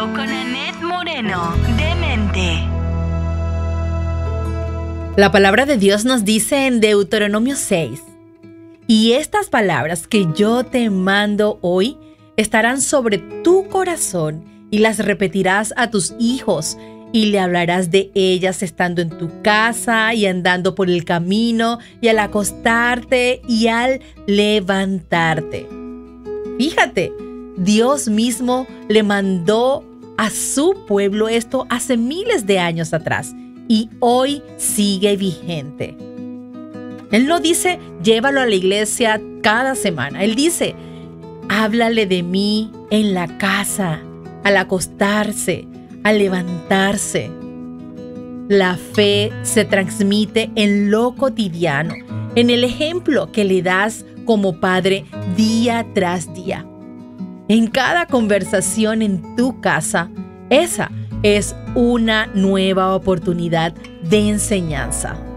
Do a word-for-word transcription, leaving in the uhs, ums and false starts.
Diario con Annette Moreno, Demente. La palabra de Dios nos dice en Deuteronomio seis: y estas palabras que yo te mando hoy estarán sobre tu corazón y las repetirás a tus hijos y le hablarás de ellas estando en tu casa y andando por el camino y al acostarte y al levantarte. Fíjate, Dios mismo le mandó a su pueblo esto hace miles de años atrás y hoy sigue vigente. Él no dice, llévalo a la iglesia cada semana. Él dice, háblale de mí en la casa, al acostarse, al levantarse. La fe se transmite en lo cotidiano, en el ejemplo que le das como padre día tras día. En cada conversación en tu casa, esa es una nueva oportunidad de enseñanza.